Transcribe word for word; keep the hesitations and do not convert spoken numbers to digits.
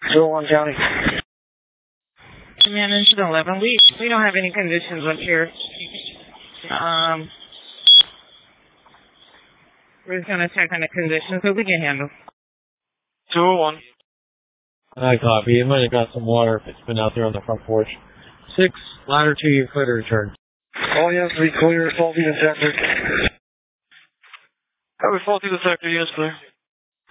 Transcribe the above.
two oh one County. Managed eleven. We we don't have any conditions up here. Um, we're just gonna check on the conditions so we can handle. two oh one. I copy. You might have got some water if it's been out there on the front porch. Six, ladder two, you're clear to return. Oh yes, we clear, faulty detector. Copy, faulty detector, yes, clear.